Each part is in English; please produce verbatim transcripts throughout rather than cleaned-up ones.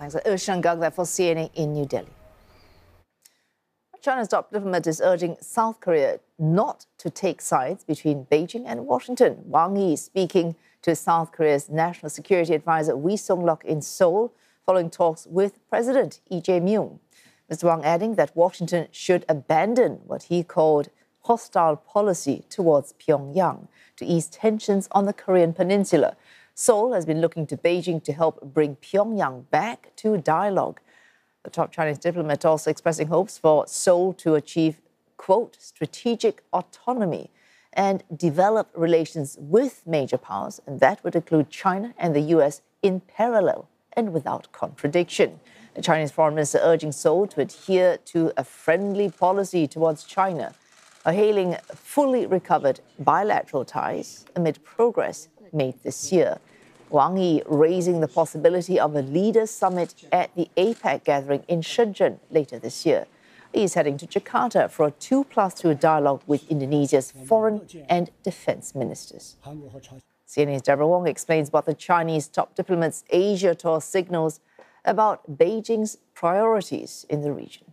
Thanks to Urshan Gagla for C N A in New Delhi. China's top diplomat is urging South Korea not to take sides between Beijing and Washington. Wang Yi speaking to South Korea's National Security Advisor Wee Sung-lok in Seoul following talks with President Lee Jae-myung. Mister Wang adding that Washington should abandon what he called hostile policy towards Pyongyang to ease tensions on the Korean peninsula. Seoul has been looking to Beijing to help bring Pyongyang back to dialogue. The top Chinese diplomat also expressing hopes for Seoul to achieve, quote, strategic autonomy and develop relations with major powers, and that would include China and the U S in parallel and without contradiction. The Chinese foreign minister urging Seoul to adhere to a friendly policy towards China, hailing fully recovered bilateral ties amid progress made this year. Wang Yi raising the possibility of a leaders' summit at the APEC gathering in Shenzhen later this year. He is heading to Jakarta for a two plus two dialogue with Indonesia's foreign and defense ministers. C N A's Deborah Wong explains what the Chinese top diplomat's Asia tour signals about Beijing's priorities in the region.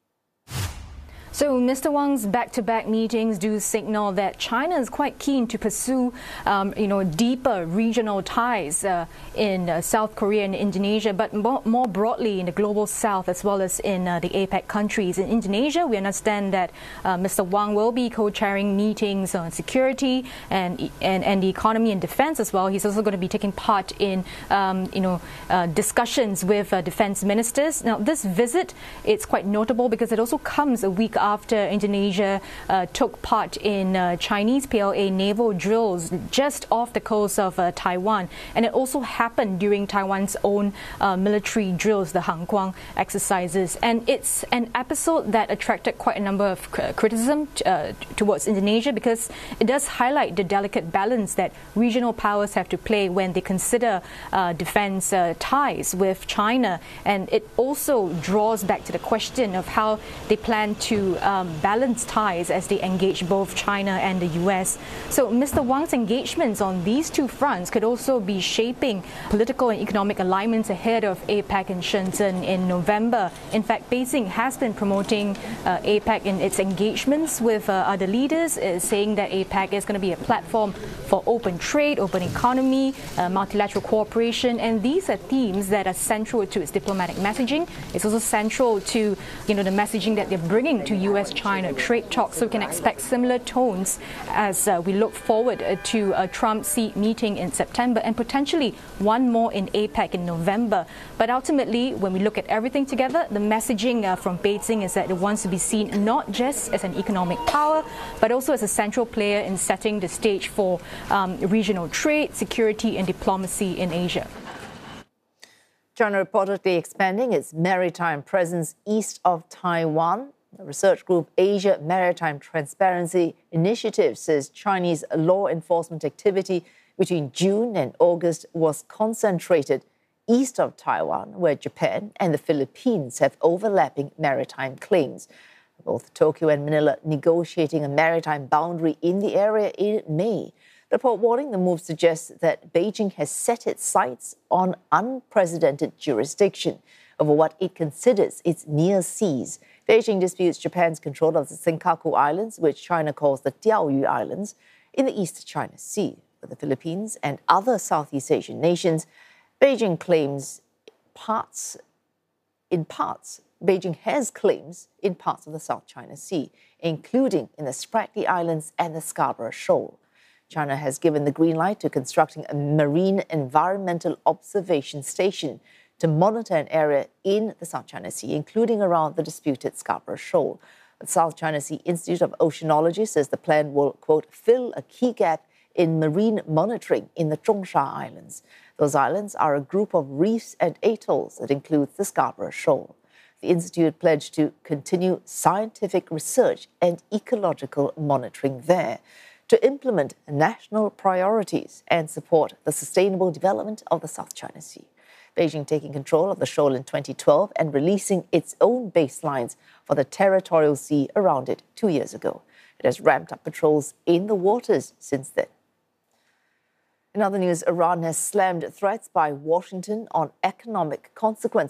So Mister Wang's back-to-back meetings do signal that China is quite keen to pursue, um, you know, deeper regional ties uh, in uh, South Korea and Indonesia, but more, more broadly in the global south as well as in uh, the APEC countries. In Indonesia, we understand that uh, Mister Wang will be co-chairing meetings on security and, and and the economy and defense as well. He's also going to be taking part in, um, you know, uh, discussions with uh, defense ministers. Now, this visit, it's quite notable because it also comes a week after after Indonesia uh, took part in uh, Chinese P L A naval drills just off the coast of uh, Taiwan. And it also happened during Taiwan's own uh, military drills, the Hanguang exercises. And it's an episode that attracted quite a number of criticism uh, towards Indonesia because it does highlight the delicate balance that regional powers have to play when they consider uh, defense uh, ties with China. And it also draws back to the question of how they plan to Um, balance ties as they engage both China and the U S. So Mister Wang's engagements on these two fronts could also be shaping political and economic alignments ahead of APEC in Shenzhen in November. In fact, Beijing has been promoting uh, APEC in its engagements with uh, other leaders, uh, saying that APEC is going to be a platform for open trade, open economy, uh, multilateral cooperation, and these are themes that are central to its diplomatic messaging. It's also central to, you know, the messaging that they're bringing to U S China trade talks, so we can expect similar tones as uh, we look forward uh, to a Trump-Xi meeting in September and potentially one more in APEC in November. But ultimately, when we look at everything together, the messaging uh, from Beijing is that it wants to be seen not just as an economic power, but also as a central player in setting the stage for um, regional trade, security, and diplomacy in Asia. China reportedly expanding its maritime presence east of Taiwan. The research group Asia Maritime Transparency Initiative says Chinese law enforcement activity between June and August was concentrated east of Taiwan, where Japan and the Philippines have overlapping maritime claims. Both Tokyo and Manila negotiating a maritime boundary in the area in May. The report warning the move suggests that Beijing has set its sights on unprecedented jurisdiction over what it considers its near seas. Beijing disputes Japan's control of the Senkaku Islands, which China calls the Diaoyu Islands, in the East China Sea. With the Philippines and other Southeast Asian nations, Beijing claims parts, in parts, Beijing has claims in parts of the South China Sea, including in the Spratly Islands and the Scarborough Shoal. China has given the green light to constructing a marine environmental observation station to monitor an area in the South China Sea, including around the disputed Scarborough Shoal. The South China Sea Institute of Oceanology says the plan will, quote, fill a key gap in marine monitoring in the Zhongsha Islands. Those islands are a group of reefs and atolls that includes the Scarborough Shoal. The Institute pledged to continue scientific research and ecological monitoring there, to implement national priorities and support the sustainable development of the South China Sea. Beijing taking control of the shoal in twenty twelve and releasing its own baselines for the territorial sea around it two years ago. It has ramped up patrols in the waters since then. In other news, Iran has slammed threats by Washington on economic consequences